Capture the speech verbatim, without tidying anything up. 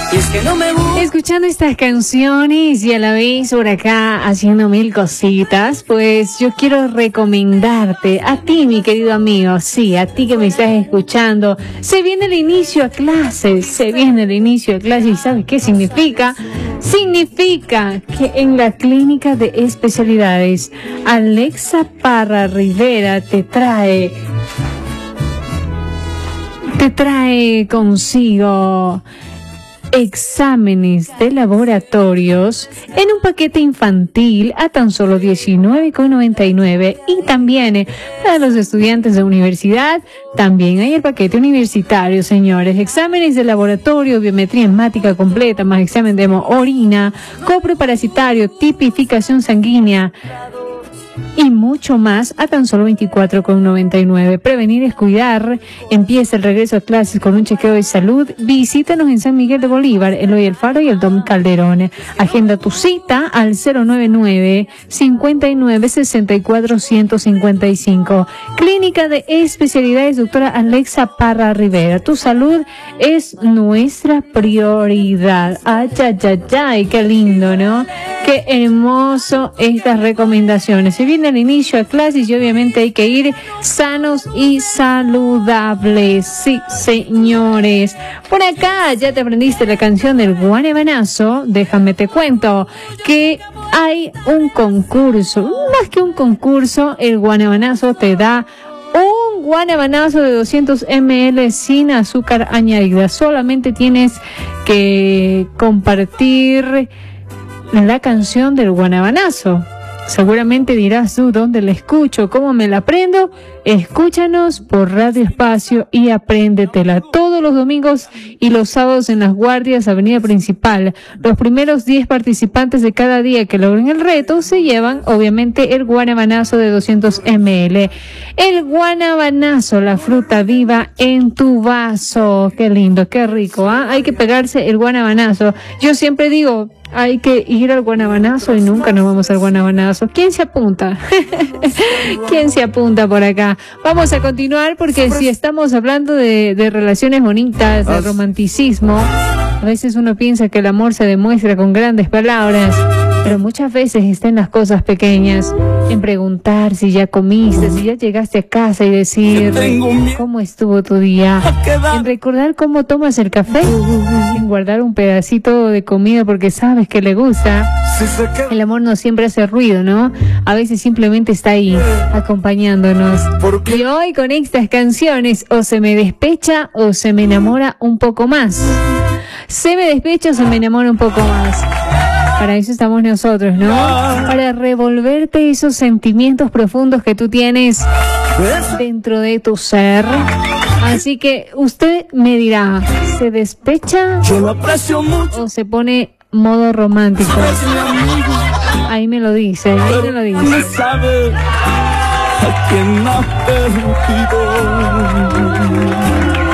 Y es que no me gusta. Escuchando estas canciones y a la vez por acá haciendo mil cositas, pues yo quiero recomendarte a ti, mi querido amigo, sí, a ti que me estás escuchando. Se viene el inicio a clases, se viene el inicio a clases y ¿sabes qué significa? Significa que en la clínica de especialidades Alexa Parra Rivera te trae, te trae consigo exámenes de laboratorios en un paquete infantil a tan solo diecinueve con noventa y nueve, y también eh, para los estudiantes de universidad también hay el paquete universitario, señores. Exámenes de laboratorio, biometría hemática completa, más examen de orina, coproparasitario, tipificación sanguínea y mucho más a tan solo veinticuatro con noventa y nueve. Prevenir es cuidar. Empieza el regreso a clases con un chequeo de salud. Visítanos en San Miguel de Bolívar, Eloy El Faro y el Dom Calderón. Agenda tu cita al cero nueve nueve, cincuenta y nueve, sesenta y cuatro, ciento cincuenta y cinco. Clínica de Especialidades doctora Alexa Parra Rivera. Tu salud es nuestra prioridad. Ay, ay, ay, ay, qué lindo, ¿no? Qué hermoso estas recomendaciones. Se viene el inicio a clases y obviamente hay que ir sanos y saludables. Sí, señores. Por acá ya te aprendiste la canción del guanabanazo. Déjame te cuento que hay un concurso. Más que un concurso, el guanabanazo te da un guanabanazo de doscientos mililitros sin azúcar añadida. Solamente tienes que compartir la canción del guanabanazo. Seguramente dirás tú, ¿dónde la escucho? ¿Cómo me la aprendo? Escúchanos por Radio Espacio y apréndetela todos los domingos y los sábados en Las Guardias, Avenida Principal. Los primeros diez participantes de cada día que logren el reto se llevan, obviamente, el guanabanazo de doscientos mililitros. El guanabanazo, la fruta viva en tu vaso. Qué lindo, qué rico, ¿ah? ¿eh? Hay que pegarse el guanabanazo. Yo siempre digo, hay que ir al guanabanazo y nunca nos vamos al guanabanazo. ¿Quién se apunta? ¿Quién se apunta por acá? Vamos a continuar porque si estamos hablando de, de relaciones bonitas, de romanticismo, a veces uno piensa que el amor se demuestra con grandes palabras, pero muchas veces está en las cosas pequeñas, en preguntar si ya comiste, si ya llegaste a casa y decir cómo estuvo tu día, en recordar cómo tomas el café, en guardar un pedacito de comida porque sabes que le gusta. El amor no siempre hace ruido, ¿no? A veces simplemente está ahí, acompañándonos. Y hoy con estas canciones, o se me despecha o se me enamora un poco más. Se me despecha o se me enamora un poco más. Para eso estamos nosotros, ¿no? Para revolverte esos sentimientos profundos que tú tienes dentro de tu ser. Así que usted me dirá, ¿se despecha o se pone modo romántico? Ahí me lo dice, ahí me lo dice. ¿A quién ha perdido?